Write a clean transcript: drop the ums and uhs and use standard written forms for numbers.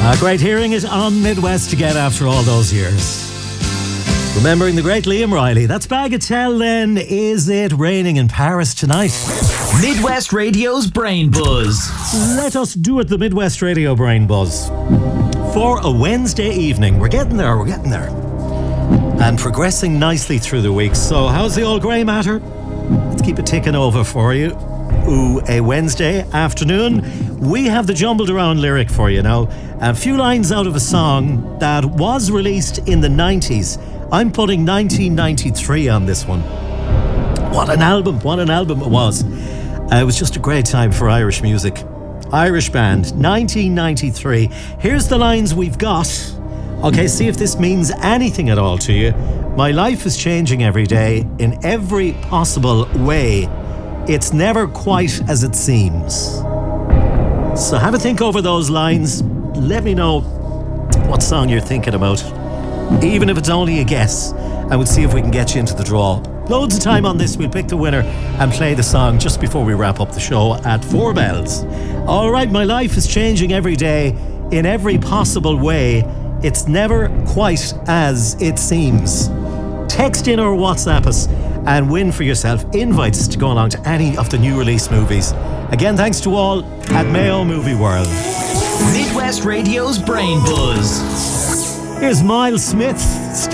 Great hearing it on Midwest again after all those years. Remembering the great Liam Riley. That's Bagatelle then. Is it raining in Paris tonight? Midwest Radio's Brain Buzz. Let us do it, the Midwest Radio Brain Buzz. For a Wednesday evening. We're getting there. And progressing nicely through the week. So how's the old grey matter? Let's keep it ticking over for you. A Wednesday afternoon. We have the jumbled around lyric for you now. A few lines out of a song that was released in the 90s. I'm putting 1993 on this one. What an album it was. It was just a great time for Irish music. Irish band, 1993. Here's the lines we've got. Okay, see if this means anything at all to you. My life is changing every day in every possible way. It's never quite as it seems. So have a think over those lines. Let me know what song you're thinking about. Even if it's only a guess, and we'll see if we can get you into the draw. Loads of time on this. We'll pick the winner and play the song just before we wrap up the show at 4 bells. All right, my life is changing every day in every possible way. It's never quite as it seems. Text in or WhatsApp us and win for yourself invites to go along to any of the new release movies. Again, thanks to all at Mayo Movie World. Midwest Radio's Brain Buzz. Here's Miles Smith.